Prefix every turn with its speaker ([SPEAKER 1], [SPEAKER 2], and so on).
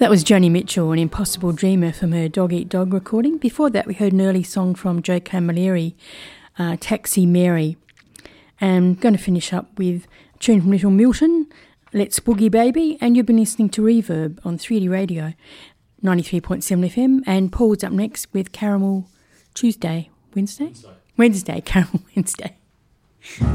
[SPEAKER 1] That was Joni Mitchell, an Impossible Dreamer from her Dog Eat Dog recording. Before that, we heard an early song from Joe Camilleri, Taxi Mary. And I'm going to finish up with a tune from Little Milton, Let's Boogie Baby, and you've been listening to Reverb on 3D Radio, 93.7 FM, and Paul's up next with Caramel Wednesday, Caramel Wednesday.